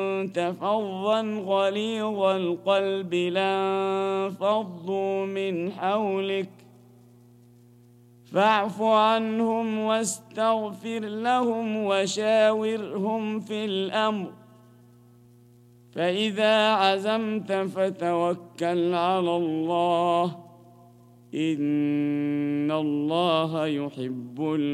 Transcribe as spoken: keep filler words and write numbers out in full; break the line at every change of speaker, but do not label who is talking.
كنت فظا غليظ القلب لانفضوا من حولك فاعف عنهم واستغفر لهم وشاورهم في الأمر فإذا عزمت فتوكل على الله إن الله يحب